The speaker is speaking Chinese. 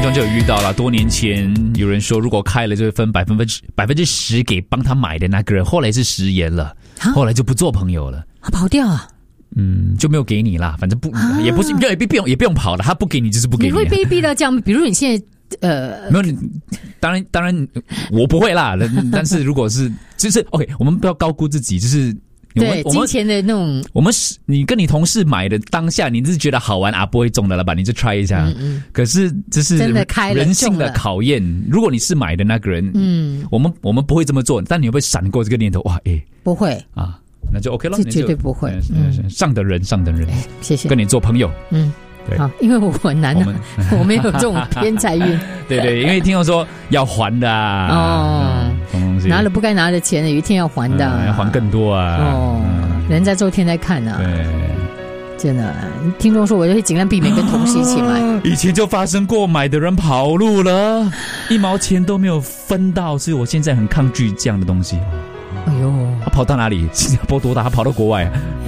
中就有遇到了，多年前有人说，如果开了就会分10%给帮他买的那个人，后来是食言了，后来就不做朋友了， 跑掉啊。 就没有给你啦，反正不、也不是也不用跑了，他不给你就是不给你。 你会被逼到这样？比如你现在没有，当然我不会啦，但是如果是就是 OK， 我们不要高估自己，就是对金钱的那种。 你跟你同事买的当下，你是觉得好玩啊，不会中的了吧？你就 try 一下。可是这是真的开了人性的考验。如果你是买的那个人，我们不会这么做，但你会不会闪过这个念头？哇， 不会啊。那就 OK 了， 这绝对不会。 上等人， 谢谢， 跟你做朋友。对， 好，因为我很难我没有这种偏财运。 对，因为听到说要还的拿了不该拿的钱，有一天要还的， 要还更多啊。 人在做天在看啊。 对， 真的，听众说我就会尽量避免跟同事一起买。 以前就发生过买的人跑路了，1毛钱都没有分到，所以我现在很抗拒这样的东西。 哎呦， 他跑到哪里？新加坡多大？他跑到国外。